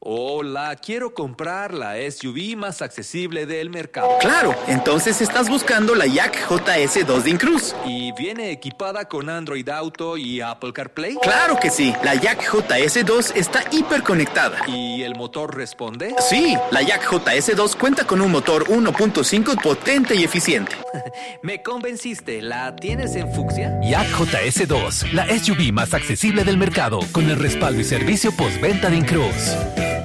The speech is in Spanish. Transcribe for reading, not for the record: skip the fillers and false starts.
Hola, quiero comprar la SUV más accesible del mercado. Claro, entonces estás buscando la Yak JS2 de Incruz. ¿Y viene equipada con Android Auto y Apple CarPlay? Claro que sí, la Yak JS2 está hiperconectada. ¿Y el motor responde? Sí, la Yak JS2 cuenta con un motor 1.5 potente y eficiente. Me convenciste, ¿la tienes en fucsia? Yak JS2, la SUV más accesible del mercado, con el respaldo y servicio postventa de Incruz.